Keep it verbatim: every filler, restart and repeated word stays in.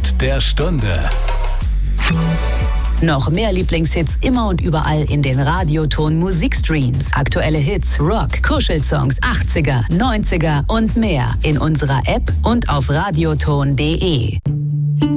Hit der Stunde. Noch mehr Lieblingshits immer und überall in den Radioton Musikstreams. Aktuelle Hits, Rock, Kuschelsongs, achtziger, neunziger und mehr in unserer App und auf radioton punkt de.